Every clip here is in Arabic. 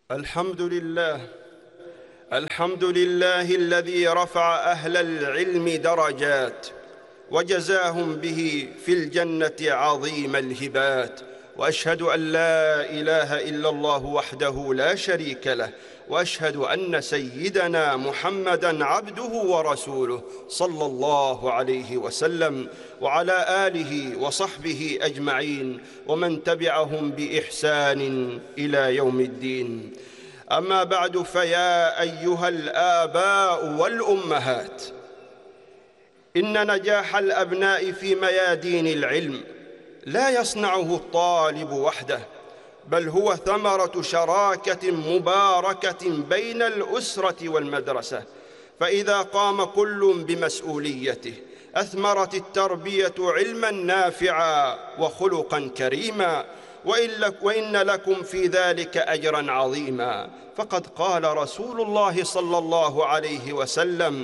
الحمد لله. الحمد لله الذي رفع أهل العلم درجات وجزاهم به في الجنة عظيم الهبات، وأشهد أن لا إله إلا الله وحده لا شريك له، وأشهد أن سيدنا محمدًا عبده ورسوله صلى الله عليه وسلم، وعلى آله وصحبه أجمعين ومن تبعهم بإحسان إلى يوم الدين. أما بعد، فيا أيها الآباء والأمهات، إن نجاح الأبناء في ميادين العلم لا يصنعه الطالب وحده، بل هو ثمرة شراكة مباركة بين الأسرة والمدرسة، فإذا قام كل بمسؤوليته أثمرت التربية علماً نافعاً وخلقاً كريماً، وإن لكم في ذلك أجراً عظيماً. فقد قال رسول الله صلى الله عليه وسلم: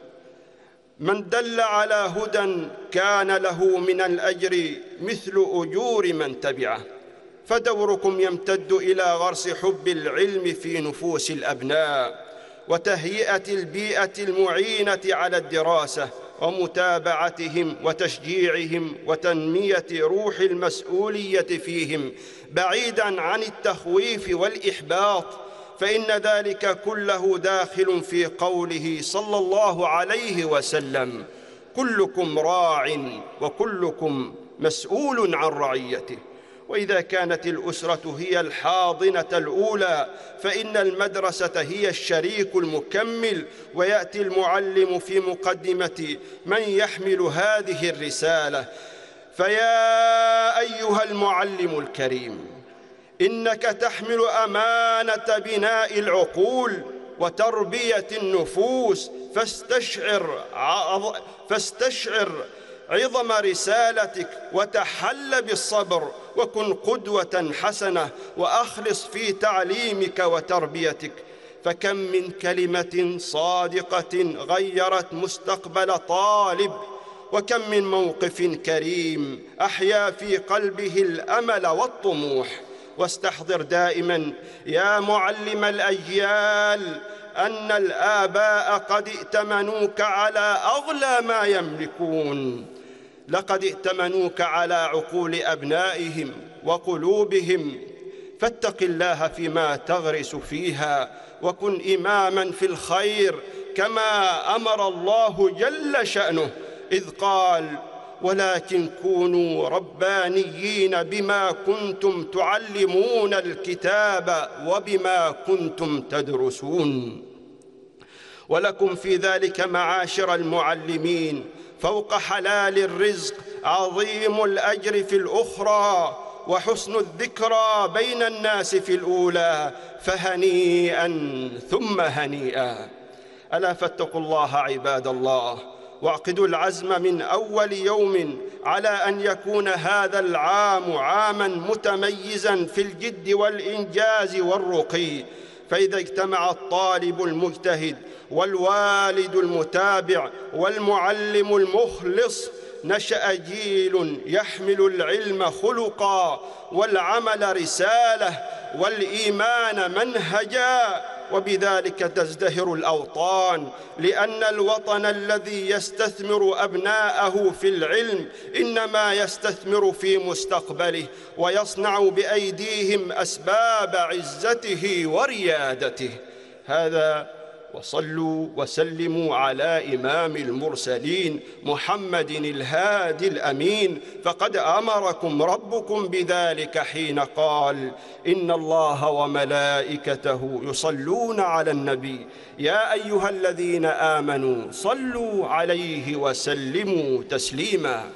من دل على هدى كان له من الأجر مثل أجور من تبعه. فدوركم يمتد إلى غرس حب العلم في نفوس الأبناء، وتهيئة البيئة المعينة على الدراسة، ومتابعتهم وتشجيعهم، وتنمية روح المسؤولية فيهم بعيداً عن التخويف والإحباط، فإن ذلك كله داخل في قوله صلى الله عليه وسلم: كلكم راع وكلكم مسؤول عن رعيته. وإذا كانت الأسرة هي الحاضنة الأولى، فإن المدرسة هي الشريك المكمل، ويأتي المعلم في مقدمة من يحمل هذه الرسالة. فيا أيها المعلم الكريم، إنك تحمل أمانة بناء العقول وتربية النفوس، فاستشعر عظم رسالتك، وتحل بالصبر، وكن قدوة حسنة، وأخلص في تعليمك وتربيتك. فكم من كلمة صادقة غيرت مستقبل طالب، وكم من موقف كريم أحيا في قلبه الأمل والطموح. واستحضر دائماً يا معلم الأجيال أن الآباء قد ائتمنوك على أغلى ما يملكون، لقد ائتمنوك على عقول أبنائهم وقلوبهم، فاتق الله فيما تغرس فيها، وكن إماماً في الخير كما أمر الله جل شأنه إذ قال: ولكن كونوا ربانيين بما كنتم تعلمون الكتاب وبما كنتم تدرسون. ولكم في ذلك معاشر المعلمين فوق حلال الرزق عظيم الأجر في الأخرى، وحسن الذكرى بين الناس في الأولى، فهنيئا ثم هنيئا. ألا فاتقوا الله عباد الله، واعقدوا العزم من أول يوم على أن يكون هذا العام عاماً متميزاً في الجد والإنجاز والرقي. فإذا اجتمع الطالب المجتهد والوالد المتابع والمعلم المخلص، نشأ جيل يحمل العلم خلقاً، والعمل رسالة، والإيمان منهجاً، وبذلك تزدهر الأوطان، لأن الوطن الذي يستثمر أبناءه في العلم إنما يستثمر في مستقبله، ويصنع بأيديهم أسباب عزته وريادته. هذا، وصلوا وسلموا على إمام المرسلين محمد الهادي الأمين، فقد أمركم ربكم بذلك حين قال: إن الله وملائكته يصلون على النبي يا أيها الذين آمنوا صلوا عليه وسلموا تسليما.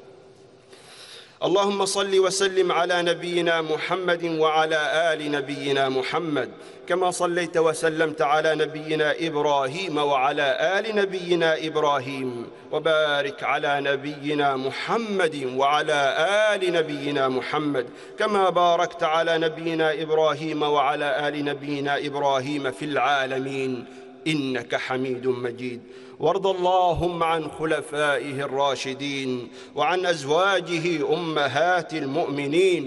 اللهم صل وسلم على نبينا محمد وعلى آل نبينا محمد، كما صليت وسلمت على نبينا إبراهيم وعلى آل نبينا إبراهيم، وبارك على نبينا محمد وعلى آل نبينا محمد، كما باركت على نبينا إبراهيم وعلى آل نبينا إبراهيم في العالمين إنك حميد مجيد. وارض اللهم عن خلفائه الراشدين، وعن أزواجه أمهات المؤمنين،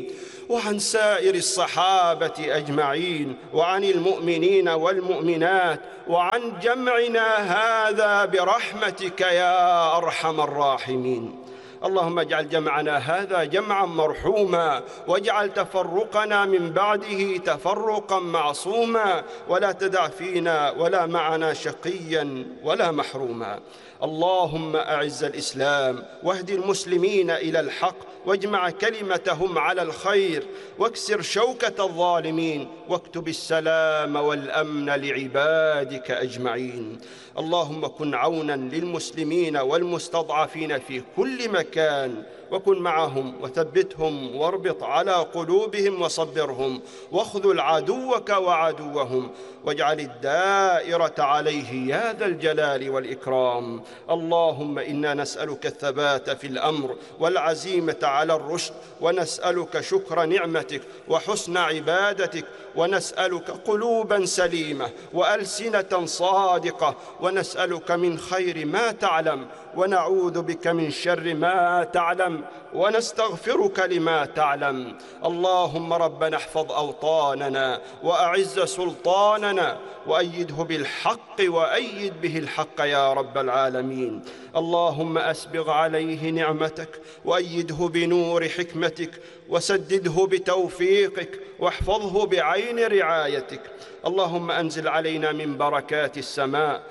وعن سائر الصحابة أجمعين، وعن المؤمنين والمؤمنات، وعن جمعنا هذا برحمتك يا أرحم الراحمين. اللهم اجعل جمعنا هذا جمعا مرحوما، واجعل تفرقنا من بعده تفرقا معصوما، ولا تدع فينا ولا معنا شقيا ولا محروما. اللهم أعز الإسلام واهد المسلمين إلى الحق، واجمع كلمتهم على الخير، واكسر شوكة الظالمين، واكتب السلام والأمن لعبادك أجمعين. اللهم كن عونا للمسلمين والمستضعفين في كل مكان، وكن معهم وثبتهم واربط على قلوبهم وصبرهم، واخذل عدوك وعدوهم، واجعل الدائرة عليه يا ذا الجلال والإكرام. اللهم إنا نسألك الثبات في الأمر والعزيمة على الرشد، ونسألك شكر نعمتك وحسن عبادتك، ونسألك قلوبا سليمة وألسنة صادقة، ونسألك من خير ما تعلم، ونعوذ بك من شر ما تعلم، ونستغفرك لما تعلم. اللهم ربنا احفظ أوطاننا وأعز سلطاننا، وأيده بالحق وأيد به الحق يا رب العالمين. اللهم أسبغ عليه نعمتك، وأيده بنور حكمتك، وسدده بتوفيقك، واحفظه بعين رعايتك. اللهم أنزل علينا من بركات السماء،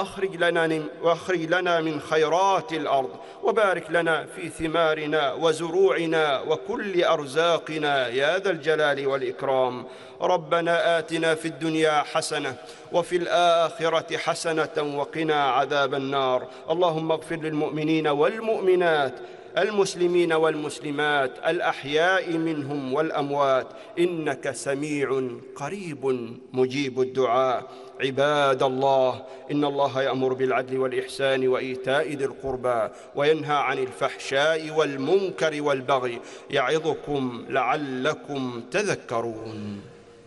وأخرج لنا من خيرات الأرض، وبارك لنا في ثمارنا وزروعنا وكل أرزاقنا يا ذا الجلال والإكرام. ربنا آتنا في الدنيا حسنة وفي الآخرة حسنة وقنا عذاب النار. اللهم اغفر للمؤمنين والمؤمنات، المسلمين والمسلمات، الأحياء منهم والأموات، إنك سميع قريب مجيب الدعاء. عباد الله، إن الله يأمر بالعدل والإحسان وإيتاء ذي القربى، وينهى عن الفحشاء والمنكر والبغي، يعظكم لعلكم تذكرون.